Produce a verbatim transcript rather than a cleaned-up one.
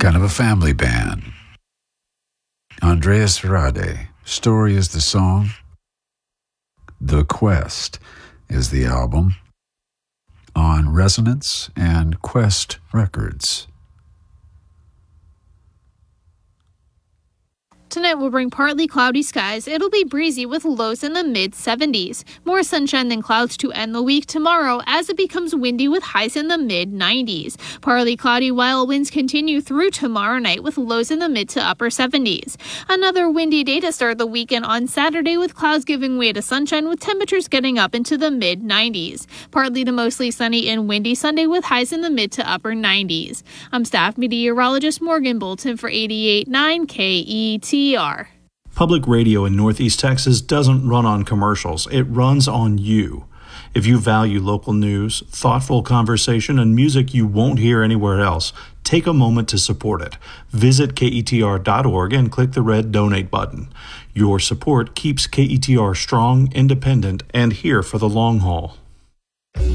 kind of a family band. Andreas Rade, Story is the song. The Quest is the album on Resonance and Quest Records. Tonight will bring partly cloudy skies. It'll be breezy with lows in the mid seventies. More sunshine than clouds to end the week tomorrow as it becomes windy with highs in the mid nineties. Partly cloudy while winds continue through tomorrow night with lows in the mid to upper seventies. Another windy day to start the weekend on Saturday with clouds giving way to sunshine with temperatures getting up into the mid nineties. Partly to mostly sunny and windy Sunday with highs in the mid to upper nineties. I'm staff meteorologist Morgan Bolton for eighty-eight point nine K E T R. Public radio in Northeast Texas doesn't run on commercials. It runs on you. If you value local news, thoughtful conversation, and music you won't hear anywhere else, take a moment to support it. Visit K E T R dot org and click the red donate button. Your support keeps K E T R strong, independent, and here for the long haul.